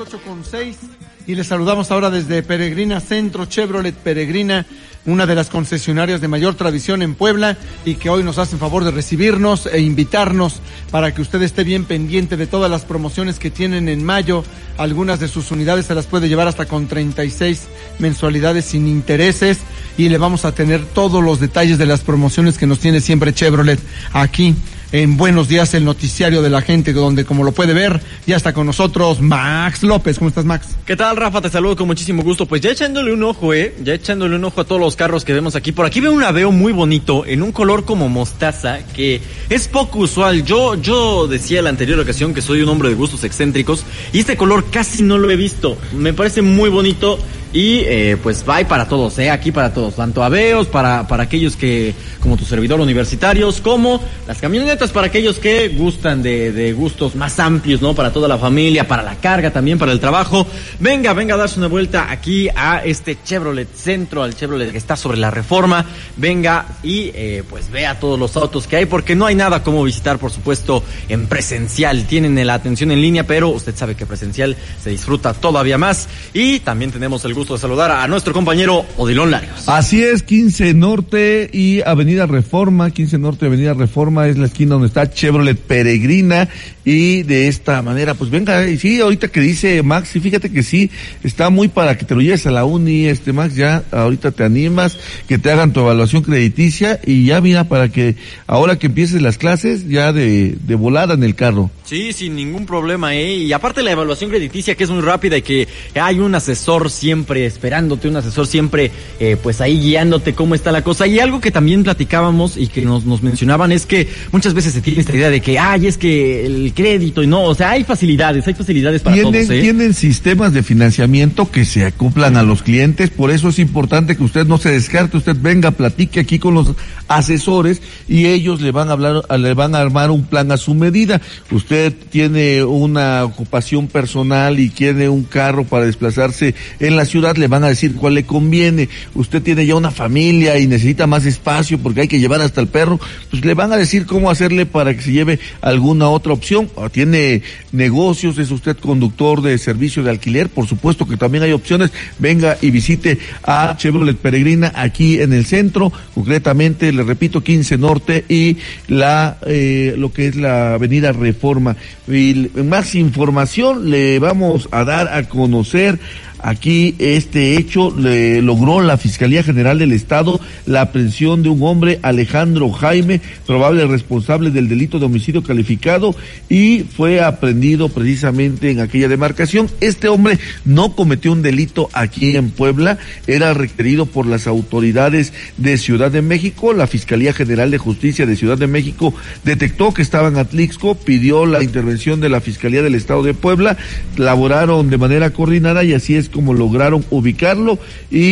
8:06 y les saludamos ahora desde Peregrina Centro Chevrolet Peregrina, una de las concesionarias de mayor tradición en Puebla y que hoy nos hacen favor de recibirnos e invitarnos para que usted esté bien pendiente de todas las promociones que tienen en mayo. Algunas de sus unidades se las puede llevar hasta con 36 mensualidades sin intereses y le vamos a tener todos los detalles de las promociones que nos tiene siempre Chevrolet aquí en Buenos Días, el noticiario de la gente, donde, como lo puede ver, ya está con nosotros Max López. ¿Cómo estás, Max? ¿Qué tal, Rafa? Te saludo con muchísimo gusto. Pues ya echándole un ojo, ya echándole un ojo a todos los carros que vemos aquí. Por aquí veo un Aveo muy bonito, en un color como mostaza, que es poco usual. Yo decía en la anterior ocasión que soy un hombre de gustos excéntricos, y este color casi no lo he visto. Me parece muy bonito. Y pues va para todos, aquí para todos, tanto Aveos, para aquellos que, como tu servidor, universitarios, como las camionetas para aquellos que gustan de gustos más amplios, ¿no? Para toda la familia, para la carga también, para el trabajo. Venga a darse una vuelta aquí a este Chevrolet Centro, al Chevrolet que está sobre la Reforma. Venga y pues vea todos los autos que hay, porque no hay nada como visitar, por supuesto, en presencial. Tienen la atención en línea, pero usted sabe que presencial se disfruta todavía más. Y también tenemos el gusto de saludar a nuestro compañero Odilon Larios. Así es, 15 Norte y Avenida Reforma. 15 Norte y Avenida Reforma es la esquina donde está Chevrolet Peregrina, y de esta manera, pues venga, y sí, ahorita que dice Max, sí, fíjate que sí, está muy para que te lo lleves a la uni, Max, ya ahorita te animas, que te hagan tu evaluación crediticia, y ya mira, para que ahora que empieces las clases, ya de volada en el carro. Sí, sin ningún problema, y aparte la evaluación crediticia, que es muy rápida y que hay un asesor siempre esperándote, un asesor siempre pues ahí guiándote cómo está la cosa. Y algo que también platicábamos y que nos mencionaban es que muchas veces se tiene esta idea de que es que el crédito, y no, o sea, hay facilidades para todos. Tienen sistemas de financiamiento que se acoplan a los clientes, por eso es importante que usted no se descarte, usted venga, platique aquí con los asesores y ellos le van a armar un plan a su medida. Usted tiene una ocupación personal y quiere un carro para desplazarse en la ciudad, le van a decir cuál le conviene. Usted tiene ya una familia y necesita más espacio porque hay que llevar hasta el perro, pues le van a decir cómo hacerle para que se lleve alguna otra opción. O tiene negocios, es usted conductor de servicio de alquiler, por supuesto que también hay opciones. Venga y visite a Chevrolet Peregrina aquí en el centro, concretamente, le repito, 15 Norte y lo que es la Avenida Reforma. Y más información le vamos a dar a conocer. Aquí este hecho logró la Fiscalía General del Estado la aprehensión de un hombre, Alejandro Jaime, probable responsable del delito de homicidio calificado, y fue aprehendido precisamente en aquella demarcación. Este hombre no cometió un delito aquí en Puebla, era requerido por las autoridades de Ciudad de México. La Fiscalía General de Justicia de Ciudad de México detectó que estaba en Atlixco, pidió la intervención de la Fiscalía del Estado de Puebla, laboraron de manera coordinada y así es como lograron ubicarlo y